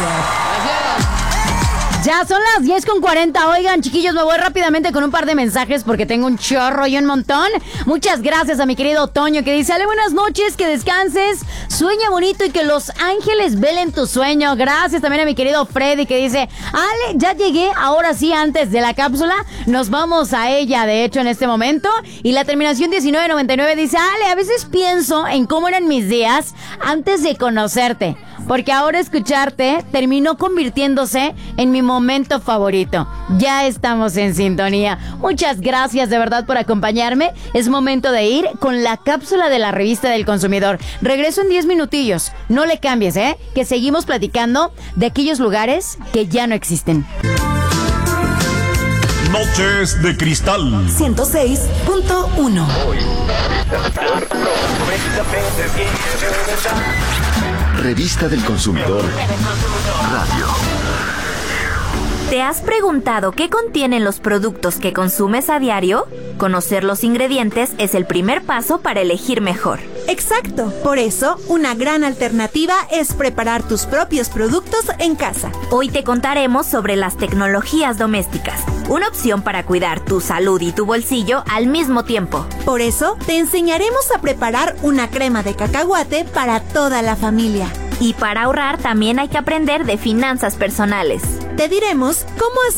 Ya son las 10:40. Oigan, chiquillos, me voy rápidamente con un par de mensajes porque tengo un chorro y un montón. Muchas gracias a mi querido Toño que dice: Ale, buenas noches, que descanses, sueña bonito y que los ángeles velen tu sueño. Gracias también a mi querido Freddy que dice: Ale, ya llegué, ahora sí, antes de la cápsula, nos vamos a ella, de hecho, en este momento. Y la terminación 1999 dice: Ale, a veces pienso en cómo eran mis días antes de conocerte, porque ahora escucharte terminó convirtiéndose en mi momento favorito. Ya estamos en sintonía. Muchas gracias de verdad por acompañarme. Es momento de ir con la cápsula de la revista del consumidor. Regreso en 10 minutillos. No le cambies, que seguimos platicando de aquellos lugares que ya no existen. Noches de Cristal 106.1. Revista del Consumidor Radio. ¿Te has preguntado qué contienen los productos que consumes a diario? Conocer los ingredientes es el primer paso para elegir mejor. Exacto, por eso una gran alternativa es preparar tus propios productos en casa. Hoy te contaremos sobre las tecnologías domésticas, una opción para cuidar tu salud y tu bolsillo al mismo tiempo. Por eso te enseñaremos a preparar una crema de cacahuate para toda la familia. Y para ahorrar también hay que aprender de finanzas personales. Te diremos cómo hacer